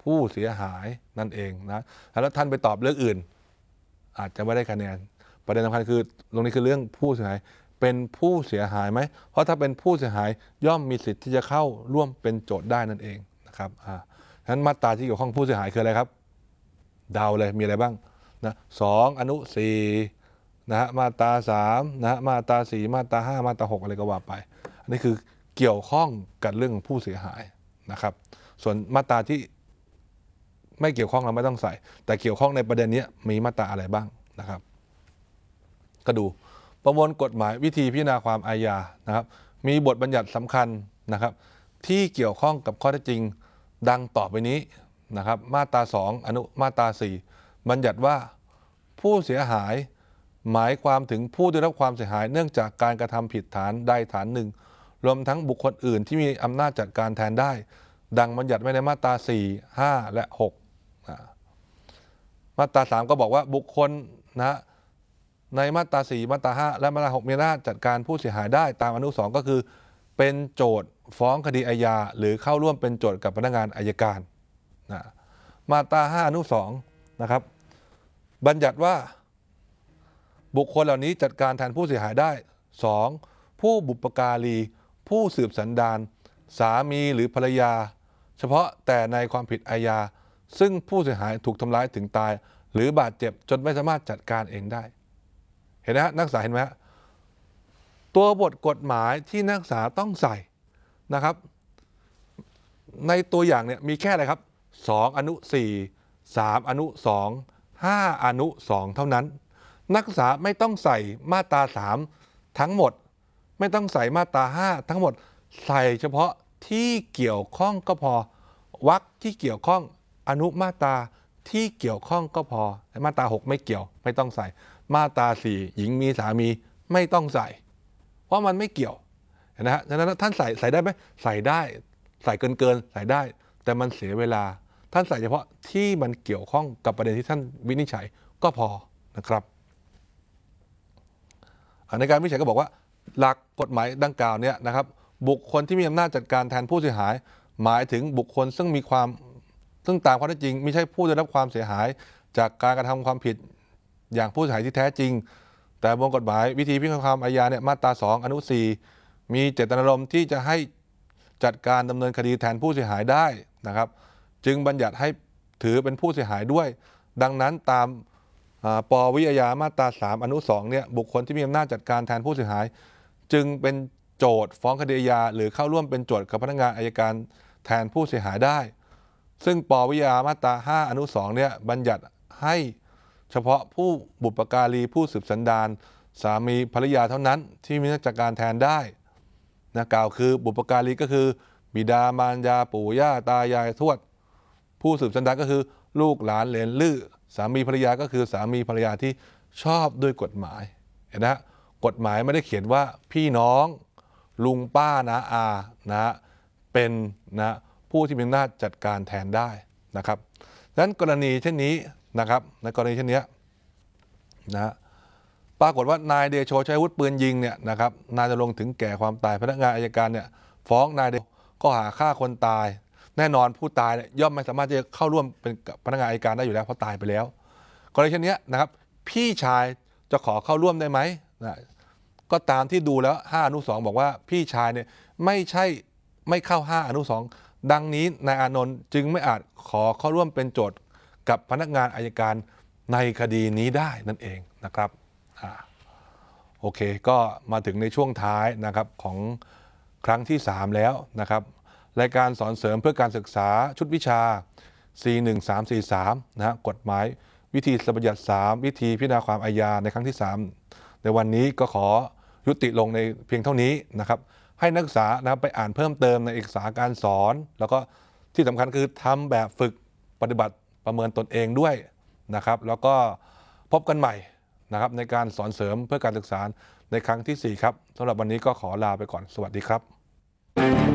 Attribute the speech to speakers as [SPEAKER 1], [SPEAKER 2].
[SPEAKER 1] ผู้เสียหายนั่นเองนะแล้วท่านไปตอบเรื่องอื่นอาจจะไม่ได้คะแนนประเด็นสำคัญคือตรงนี้คือเรื่องผู้เสียหายเป็นผู้เสียหายไหมเพราะถ้าเป็นผู้เสียหายย่อมมีสิทธิ์ที่จะเข้าร่วมเป็นโจทย์ได้นั่นเองนะครับฉะนั้นมาตราที่เกี่ยวข้องผู้เสียหายคืออะไรครับเดาเลยมีอะไรบ้างนะ2 อนุ 4นะฮะมาตรา3นะฮะมาตรา4มาตรา5มาตรา6อะไรก็ว่าไปอันนี้คือเกี่ยวข้องกับเรื่องผู้เสียหายนะครับส่วนมาตราที่ไม่เกี่ยวข้องเราไม่ต้องใส่แต่เกี่ยวข้องในประเด็นนี้มีมาตราอะไรบ้างนะครับก็ดูประมวลกฎหมายวิธีพิจารณาความอาญานะครับมีบทบัญญัติสำคัญนะครับที่เกี่ยวข้องกับข้อเท็จจริงดังต่อไปนี้นะครับมาตรา2 อนุมาตรา4บัญญัติว่าผู้เสียหายหมายความถึงผู้ได้รับความเสียหายเนื่องจากการกระทำผิดฐานใดฐานหนึ่งรวมทั้งบุคคลอื่นที่มีอำนาจจัดการแทนได้ดังบัญญัติไว้ในมาตรา4 5 และ 6มาตรา3ก็บอกว่าบุคคลนะในมาตรา4มาตรา5และมาตรา6มีอำนาจจัดการผู้เสียหายได้ตามอนุ2ก็คือเป็นโจทก์ฟ้องคดีอาญาหรือเข้าร่วมเป็นโจทก์กับพนักงานอัยการนะมาตรา5 อนุ2นะครับบัญญัติว่าบุคคลเหล่านี้จัดการแทนผู้เสียหายได้2ผู้บุปการีผู้สืบสันดานสามีหรือภรรยาเฉพาะแต่ในความผิดอาญาซึ่งผู้เสียหายถูกทำร้ายถึงตายหรือบาดเจ็บจนไม่สามารถจัดการเองได้เห็นไหมฮะนักศึกษาเห็นไหมฮะตัวบทกฎหมายที่นักศึกษาต้องใส่นะครับในตัวอย่างเนี่ยมีแค่อะไรครับ2 อนุ 4 3 อนุ 2 5 อนุ 2เท่านั้นนักศึกษาไม่ต้องใส่มาตรา3ทั้งหมดไม่ต้องใส่มาตรา5ทั้งหมดใส่เฉพาะที่เกี่ยวข้องก็พอวรรคที่เกี่ยวข้องอนุมาตราที่เกี่ยวข้องก็พอมาตรา6ไม่เกี่ยวไม่ต้องใส่มาตรา4หญิงมีสามีไม่ต้องใส่เพราะมันไม่เกี่ยวนะฮะฉะนั้นท่านใส่ได้ไหมใส่ได้ใส่เกินใส่ได้แต่มันเสียเวลาท่านใส่เฉพาะที่มันเกี่ยวข้องกับประเด็นที่ท่านวินิจฉัยก็พอนะครับในการวินิจฉัยก็บอกว่าหลักกฎหมายดังกล่าวเนี่ยนะครับบุคคลที่มีอำนาจจัดการแทนผู้เสียหายหมายถึงบุคคลซึ่งตามข้อเท็จจริงไม่ใช่ผู้ได้รับความเสียหายจากการกระทำความผิดอย่างผู้เสียหายที่แท้จริงแต่บนกฎหมายวิธีพิจารณาความอาญาเนี่ยมาตรา2 อนุ 4มีเจตนารมณ์ที่จะให้จัดการดำเนินคดีแทนผู้เสียหายได้นะครับจึงบัญญัติให้ถือเป็นผู้เสียหายด้วยดังนั้นตามปวิอาญามาตรา3 อนุ 2เนี่ยบุคคลที่มีอำนาจจัดการแทนผู้เสียหายจึงเป็นโจทก์ฟ้องคดีอาญาหรือเข้าร่วมเป็นโจทก์กับพนักงานอัยการแทนผู้เสียหายได้ซึ่งปวิอาญามาตรา5 อนุ 2เนี่ยบัญญัติให้เฉพาะผู้บุปการีผู้สืบสันดานสามีภรรยาเท่านั้นที่มีอำนาจจัดการแทนได้นะกล่าวคือบุปการีก็คือบิดามารดาปู่ย่าตายายทวดผู้สืบสันดานก็คือลูกหลานเหลนลื้อสามีภรรยาก็คือสามีภรรยาที่ชอบด้วยกฎหมายเห็นนะกฎหมายไม่ได้เขียนว่าพี่น้องลุงป้าน้าอานะเป็นนะผู้ที่มีอำนาจจัดการแทนได้นะครับดังนั้นกรณีเช่นนี้นะครับในกรณีเช่นนี้นะปรากฏว่านายเดโชใช้อาวุธปืนยิงเนี่ยนะครับนายณรงค์ถึงแก่ความตายพนักงานอัยการเนี่ยฟ้องนายเดโชข้อหาฆ่าคนตายแน่นอนผู้ตายเนี่ยย่อมไม่สามารถจะเข้าร่วมเป็นพนักงานอัยการได้อยู่แล้วเพราะตายไปแล้วกรณีเช่นนี้นะครับพี่ชายจะขอเข้าร่วมได้ไหมนะก็ตามที่ดูแล้ว5 อนุ 2บอกว่าพี่ชายเนี่ยไม่เข้า5 อนุ 2ดังนี้นายอานนท์จึงไม่อาจขอเข้าร่วมเป็นโจทก์กับพนักงานอัยการในคดีนี้ได้นั่นเองนะครับโอเคก็มาถึงในช่วงท้ายนะครับของครั้งที่3แล้วนะครับรายการสอนเสริมเพื่อการศึกษาชุดวิชา 41343 นะกฎหมายวิธีบัญญัติ3วิธีพิจารณาความอาญาในครั้งที่3ในวันนี้ก็ขอยุติลงในเพียงเท่านี้นะครับให้นักศึกษานะครับไปอ่านเพิ่มเติมในเอกสารการสอนแล้วก็ที่สำคัญคือทำแบบฝึกปฏิบัติประเมินตนเองด้วยนะครับแล้วก็พบกันใหม่นะครับในการสอนเสริมเพื่อการศึกษาในครั้งที่4ครับสำหรับวันนี้ก็ขอลาไปก่อนสวัสดีครับ